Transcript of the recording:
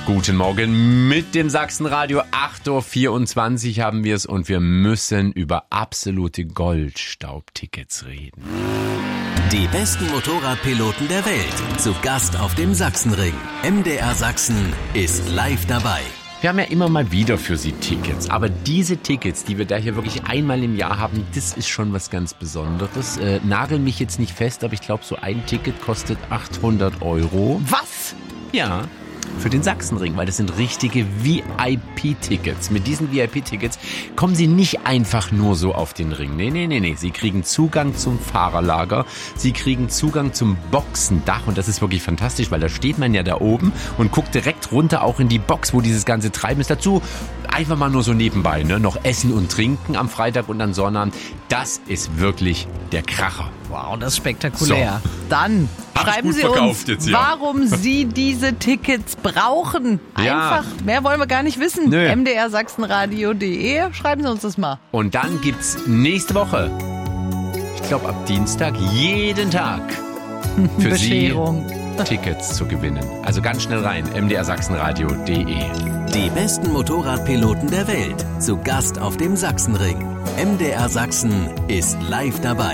Guten Morgen mit dem Sachsenradio. 8.24 Uhr haben wir es und wir müssen über absolute Goldstaubtickets reden. Die besten Motorradpiloten der Welt. Zu Gast auf dem Sachsenring. MDR Sachsen ist live dabei. Wir haben ja immer mal wieder für Sie Tickets, aber diese Tickets, die wir da hier wirklich einmal im Jahr haben, das ist schon was ganz Besonderes. Nagel mich jetzt nicht fest, aber ich glaube, so ein Ticket kostet 800 €. Was? Ja, für den Sachsenring, weil das sind richtige VIP-Tickets. Mit diesen VIP-Tickets kommen Sie nicht einfach nur so auf den Ring. Nee. Sie kriegen Zugang zum Fahrerlager, Sie kriegen Zugang zum Boxendach und das ist wirklich fantastisch, weil da steht man ja da oben und guckt direkt runter auch in die Box, wo dieses ganze Treiben ist. Dazu einfach mal nur so nebenbei, ne? Noch Essen und Trinken am Freitag und am Sonnabend. Das ist wirklich der Kracher. Wow, das ist spektakulär. So. Dann schreiben Sie uns, jetzt, ja. warum Sie diese Tickets brauchen. Ja. Einfach, mehr wollen wir gar nicht wissen. Nö. mdrsachsenradio.de, schreiben Sie uns das mal. Und dann gibt's nächste Woche, ich glaube ab Dienstag, jeden Tag für Bescherung. Sie Tickets zu gewinnen. Also ganz schnell rein, mdrsachsenradio.de. Die besten Motorradpiloten der Welt. Zu Gast auf dem Sachsenring. MDR Sachsen ist live dabei.